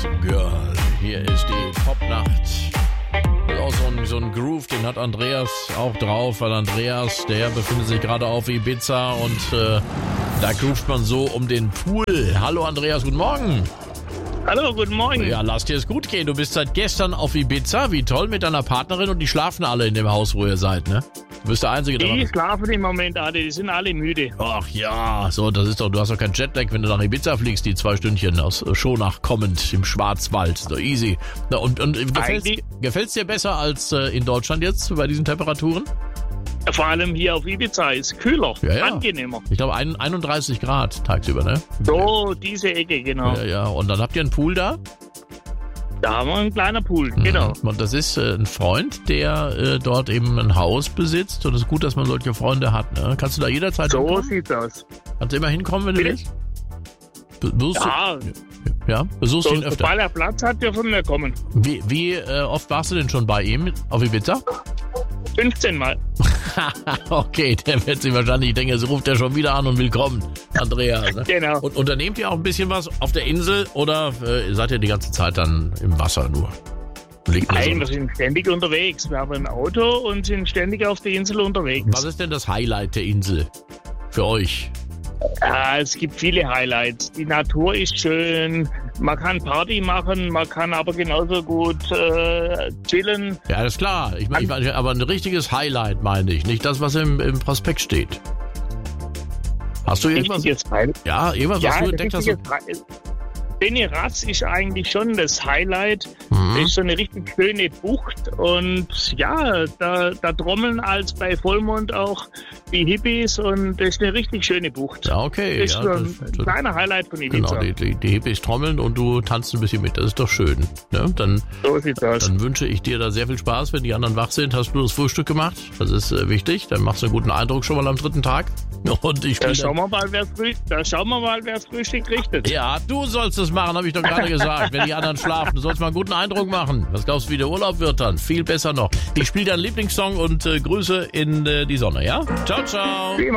Girl. Hier ist die Popnacht. Und auch so ein Groove, den hat Andreas auch drauf, weil Andreas, der befindet sich gerade auf Ibiza und da groovt man so um den Pool. Hallo Andreas, guten Morgen. Hallo, guten Morgen. Ja, lass dir es gut gehen. Du bist seit gestern auf Ibiza. Wie toll, mit deiner Partnerin, und die schlafen alle in dem Haus, wo ihr seid, ne? Du bist der Einzige, der... Die schlafen im Moment alle, die sind alle müde. Ach ja, so, das ist doch, du hast doch keinen Jetlag, wenn du nach Ibiza fliegst, die 2 Stündchen aus Schonach kommend im Schwarzwald. So easy. Na, und gefällt's dir besser als in Deutschland jetzt bei diesen Temperaturen? Vor allem hier auf Ibiza ist kühler, Ja. angenehmer. Ich glaube 31 Grad tagsüber, ne? So, diese Ecke, genau. Ja. Und dann habt ihr einen Pool da? Da haben wir einen kleinen Pool, genau. Und das ist ein Freund, der dort eben ein Haus besitzt. Und es ist gut, dass man solche Freunde hat, ne? Kannst du da jederzeit So hinkommen? sieht's aus. Kannst du immer hinkommen, wenn du Bitte? willst? Besuchst du ihn öfter? Sobald er Platz hat, dürfen wir kommen. Wie oft warst du denn schon bei ihm auf Ibiza? 15 Mal. Okay, der wird sich wahrscheinlich denken, jetzt ruft er schon wieder an und willkommen, Andreas. Ne? Genau. Und unternehmt ihr auch ein bisschen was auf der Insel oder seid ihr die ganze Zeit dann im Wasser nur? Nein, wir sind ständig unterwegs. Wir haben ein Auto und sind ständig auf der Insel unterwegs. Was ist denn das Highlight der Insel für euch? Ja, es gibt viele Highlights. Die Natur ist schön, man kann Party machen, man kann aber genauso gut chillen. Ja, das ist klar. Ich meine, aber ein richtiges Highlight meine ich, nicht das, was im Prospekt steht. Hast du irgendwas? Ja, irgendwas, was du entdeckt hast? Beniraz ist eigentlich schon das Highlight. Das ist so eine richtig schöne Bucht und ja, da trommeln als bei Vollmond auch die Hippies und das ist eine richtig schöne Bucht. Ja, okay. Das ist so ein kleiner Highlight von Ibiza. Genau, die Hippies trommeln und du tanzt ein bisschen mit. Das ist doch schön. Ne? So sieht's aus. Dann wünsche ich dir da sehr viel Spaß, wenn die anderen wach sind. Hast du das Frühstück gemacht? Das ist wichtig. Dann machst du einen guten Eindruck schon mal am 3. Tag. Und Da schauen wir mal, wer's Frühstück richtet. Ja, du sollst es machen, habe ich doch gerade gesagt. Wenn die anderen schlafen, du sollst mal einen guten Eindruck machen. Was glaubst du, wie der Urlaub wird dann? Viel besser noch. Ich spiele deinen Lieblingssong und Grüße in die Sonne, ja? Ciao, ciao.